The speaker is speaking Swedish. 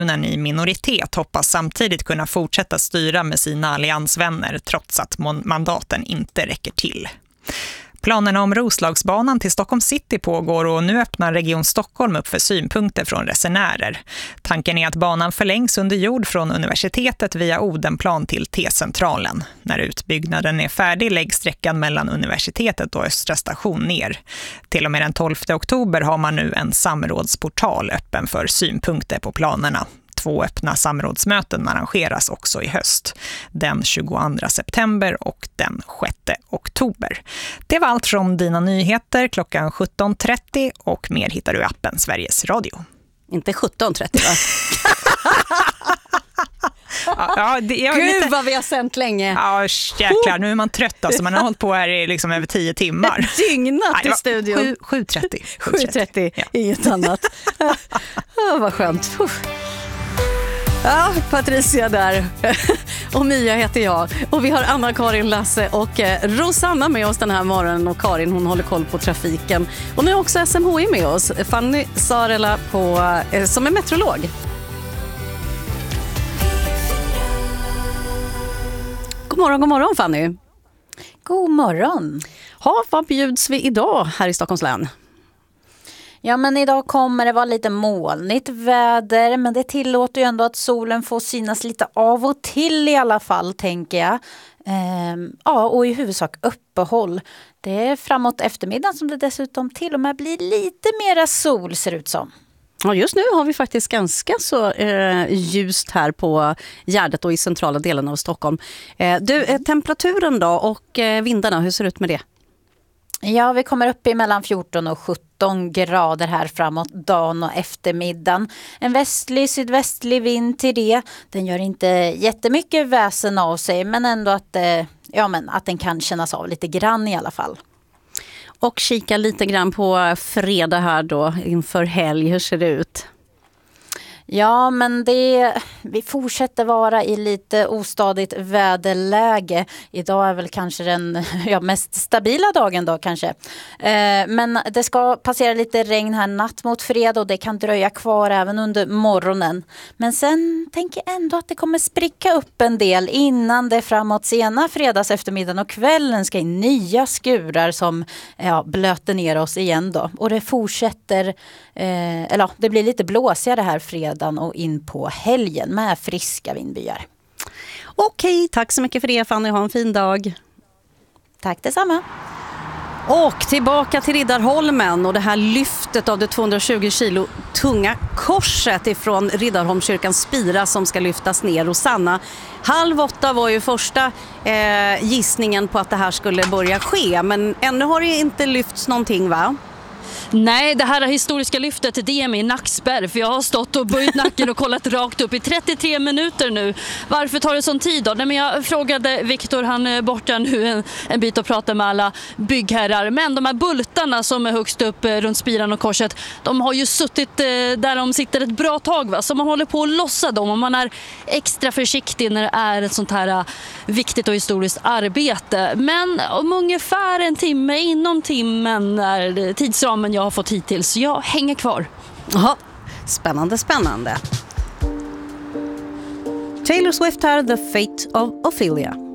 i minoritet hoppas samtidigt kunna fortsätta styra med sina alliansvänner trots att mandaten inte räcker till. Planerna om Roslagsbanan till Stockholm City pågår och nu öppnar Region Stockholm upp för synpunkter från resenärer. Tanken är att banan förlängs under jord från universitetet via Odenplan till T-centralen. När utbyggnaden är färdig läggs sträckan mellan universitetet och Östra station ner. Till och med den 12 oktober har man nu en samrådsportal öppen för synpunkter på planerna. 2 öppna samrådsmöten arrangeras också i höst, den 22 september och den 6 oktober. Det var allt från Dina nyheter klockan 17.30 och mer hittar du i appen Sveriges Radio. Inte 17.30 va? Gud vad vi har sänt länge. Ja, jäklar, nu är man trött alltså. Man har hållit på här i liksom över 10 timmar. Dygnat i studion. 7.30. 7.30, ja. Inget annat. Vad skönt. Ja, Patricia där. Och Mia heter jag. Och vi har Anna-Karin, Lasse och Rosanna med oss den här morgonen. Och Karin, hon håller koll på trafiken. Och nu är också SMHI med oss. Fanny Sarela som är meteorolog. God morgon Fanny. God morgon. Vad bjuds vi idag här i Stockholms län? Ja, men idag kommer det vara lite molnigt väder, men det tillåter ju ändå att solen får synas lite av och till i alla fall, tänker jag. Och i huvudsak uppehåll. Det är framåt eftermiddagen som det dessutom till och med blir lite mera sol, ser ut som. Ja, just nu har vi faktiskt ganska så ljust här på Gärdet och i centrala delen av Stockholm. Temperaturen då och vindarna, hur ser det ut med det? Ja, vi kommer upp i mellan 14 och 17 grader här framåt dagen och eftermiddagen. En sydvästlig vind till det. Den gör inte jättemycket väsen av sig, men ändå att den kan kännas av lite grann i alla fall. Och kika lite grann på fredag här då inför helg. Hur ser det ut? Ja, men vi fortsätter vara i lite ostadigt väderläge. Idag är väl kanske den mest stabila dagen då kanske. Men det ska passera lite regn här natt mot fredag och det kan dröja kvar även under morgonen. Men sen tänker jag ändå att det kommer spricka upp en del innan det framåt sena fredags eftermiddagen och kvällen ska in nya skurar som blöter ner oss igen då. Och det fortsätter, det blir lite blåsigare här fredag och in på helgen med friska vindbyar. Okej, tack så mycket för det Fanny. Ha en fin dag. Tack detsamma. Och tillbaka till Riddarholmen och det här lyftet av det 220 kilo tunga korset ifrån Riddarholmskyrkans spira som ska lyftas ner. Och Sanna, 7:30 var ju första gissningen på att det här skulle börja ske. Men ännu har det inte lyfts någonting, va? Nej, det här historiska lyftet, det är min nackspärr. För jag har stått och böjt nacken och kollat rakt upp i 33 minuter nu. Varför tar det sån tid då? Nej, men jag frågade Viktor, han är borta nu en bit och pratar med alla byggherrar. Men de här bultarna som är högst upp runt spiran och korset, de har ju suttit där de sitter ett bra tag, va? Så man håller på att lossa dem och man är extra försiktig när det är ett sånt här viktigt och historiskt arbete. Men om ungefär en timme, inom timmen är tidsramen jag har fått hittills, så jag hänger kvar. Jaha, spännande. Taylor Swift här, The Fate of Ophelia.